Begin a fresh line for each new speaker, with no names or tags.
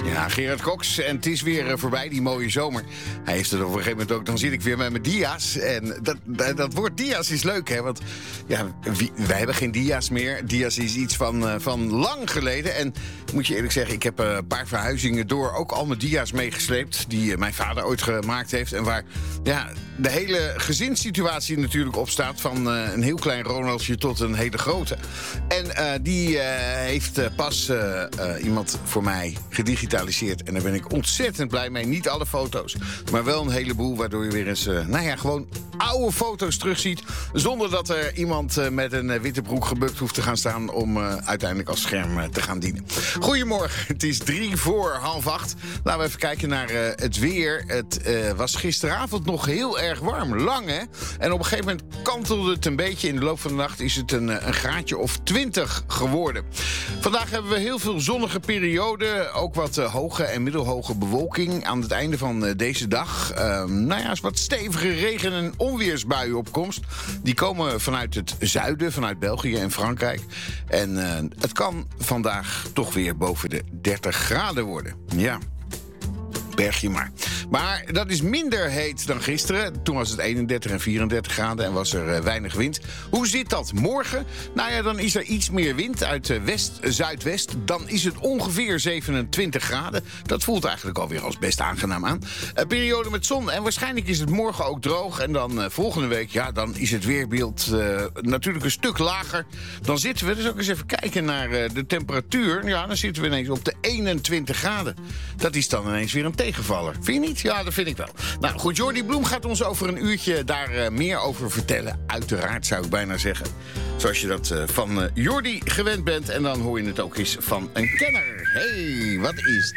Ja, Gerard Cox. En het is weer voorbij, die mooie zomer. Hij heeft het op een gegeven moment ook. Dan zit ik weer met mijn dia's. En dat woord dia's is leuk, hè? Want ja, wij hebben geen dia's meer. Dia's is iets van lang geleden. En moet je eerlijk zeggen, ik heb een paar verhuizingen door ook al mijn dia's meegesleept. Die mijn vader ooit gemaakt heeft. En waar de hele gezinssituatie natuurlijk op staat. Van een heel klein Ronaldje tot een hele grote. En die heeft pas iemand voor mij gedigitaliseerd. En daar ben ik ontzettend blij mee. Niet alle foto's, maar wel een heleboel. Waardoor je weer eens gewoon oude foto's terugziet. Zonder dat er iemand met een witte broek gebukt hoeft te gaan staan om uiteindelijk als scherm te gaan dienen. Goedemorgen, het is 7:03. Laten we even kijken naar het weer. Het was gisteravond nog heel erg warm. Lang, hè? En op een gegeven moment kantelde het een beetje. In de loop van de nacht is het een graadje of 20 geworden. Vandaag hebben we heel veel zonnige perioden. Ook wat hoge en middelhoge bewolking aan het einde van deze dag. Is wat stevige regen- en onweersbuien op komst. Die komen vanuit het zuiden, vanuit België en Frankrijk. En het kan vandaag toch weer boven de 30 graden worden. Ja. Berg je maar. Maar dat is minder heet dan gisteren. Toen was het 31 en 34 graden en was er weinig wind. Hoe zit dat morgen? Dan is er iets meer wind uit west-zuidwest. Dan is het ongeveer 27 graden. Dat voelt eigenlijk alweer als best aangenaam aan. Een periode met zon en waarschijnlijk is het morgen ook droog. En dan volgende week, dan is het weerbeeld natuurlijk een stuk lager. Dan zitten we dus ook eens even kijken naar de temperatuur. Ja, dan zitten we ineens op de 21 graden. Dat is dan ineens weer een tegenvaller. Vind je niet? Ja, dat vind ik wel. Nou goed, Jordi Bloem gaat ons over een uurtje daar meer over vertellen. Uiteraard zou ik bijna zeggen. Zoals je dat van Jordi gewend bent. En dan hoor je het ook eens van een kenner. Hey, wat is